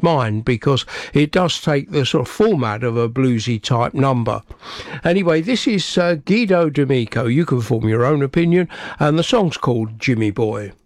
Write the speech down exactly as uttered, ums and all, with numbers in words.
mind, because it does take the sort of format of a bluesy type number. Anyway, this is uh, Guido D'Amico. You can form your own opinion, and the song's called Jimmy Boy.